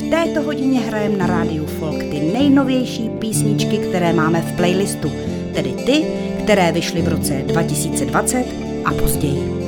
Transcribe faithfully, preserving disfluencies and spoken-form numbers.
V této hodině hrajeme na rádiu Folk ty nejnovější písničky, které máme v playlistu, tedy ty, které vyšly v roce dva tisíce dvacet a později.